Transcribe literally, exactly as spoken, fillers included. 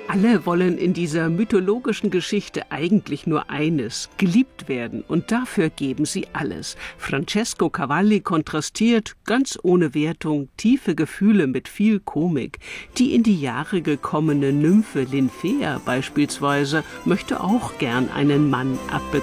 Alle wollen in dieser mythologischen Geschichte eigentlich nur eines: geliebt werden, und dafür geben sie alles. Francesco Cavalli kontrastiert, ganz ohne Wertung, tiefe Gefühle mit viel Komik. Die in die Jahre gekommene Nymphe Linfea beispielsweise möchte auch gern einen Mann abbekommen.